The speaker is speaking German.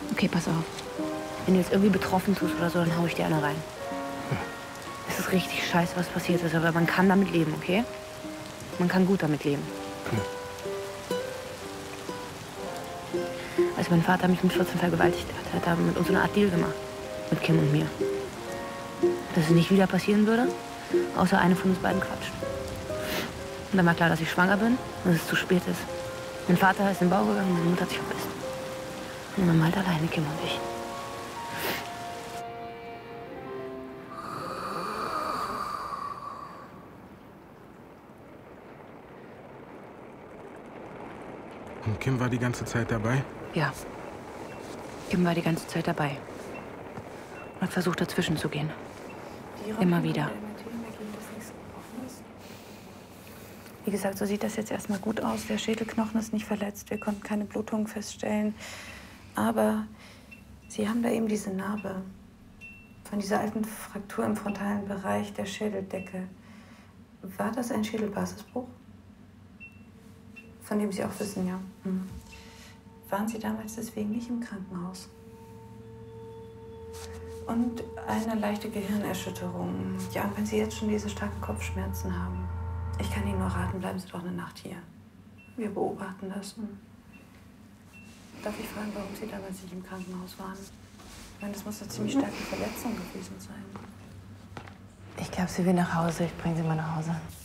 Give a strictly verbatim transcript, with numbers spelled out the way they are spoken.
Okay, pass auf. Wenn du jetzt irgendwie betroffen tust oder so, dann hau ich dir eine rein. Es ist richtig scheiße, was passiert ist, aber man kann damit leben, okay? Man kann gut damit leben. Als mein Vater mich mit vierzehn vergewaltigt hat, hat er mit uns so eine Art Deal gemacht. Mit Kim und mir. Dass es nicht wieder passieren würde, außer eine von uns beiden quatscht. Und dann war klar, dass ich schwanger bin und dass es zu spät ist. Mein Vater ist in den Bau gegangen und meine Mutter hat sich verpisst. Und dann halt alleine Kim und ich. Und Kim war die ganze Zeit dabei? Ja. Kim war die ganze Zeit dabei. Und hat versucht, dazwischen zu gehen. Immer wieder. Wie gesagt, so sieht das jetzt erstmal gut aus. Der Schädelknochen ist nicht verletzt. Wir konnten keine Blutungen feststellen. Aber Sie haben da eben diese Narbe von dieser alten Fraktur im frontalen Bereich der Schädeldecke. War das ein Schädelbasisbruch? Von dem Sie auch wissen, ja. Mhm. Waren Sie damals deswegen nicht im Krankenhaus? Und eine leichte Gehirnerschütterung. Ja, und wenn Sie jetzt schon diese starken Kopfschmerzen haben, ich kann Ihnen nur raten, bleiben Sie doch eine Nacht hier. Wir beobachten das. Darf ich fragen, warum Sie damals nicht im Krankenhaus waren? Ich meine, das muss eine ziemlich starke Verletzung gewesen sein. Ich glaube, sie will nach Hause. Ich bringe sie mal nach Hause.